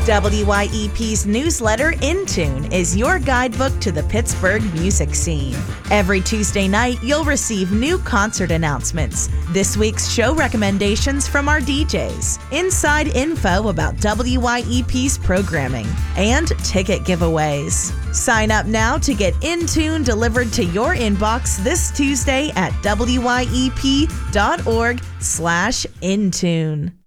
WYEP's newsletter, In Tune, is your guidebook to the Pittsburgh music scene. Every Tuesday night, you'll receive new concert announcements, this week's show recommendations from our DJs, inside info about WYEP's programming, and ticket giveaways. Sign up now to get In Tune delivered to your inbox this Tuesday at wyep.org/intune.